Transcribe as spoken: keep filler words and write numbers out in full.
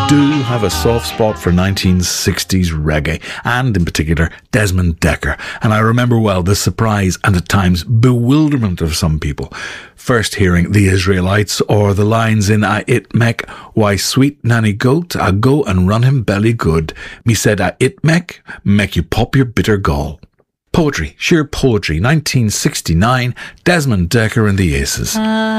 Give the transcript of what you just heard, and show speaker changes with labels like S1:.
S1: do have a soft spot for nineteen sixties reggae, and in particular Desmond Dekker. And I remember well the surprise and at times bewilderment of some people first hearing the Israelites or the lines in A It Mek, why sweet nanny goat, I go and run him belly good. Me said A It Mek, make you pop your bitter gall. Poetry, sheer poetry, nineteen sixty-nine, Desmond Dekker and the Aces. Uh.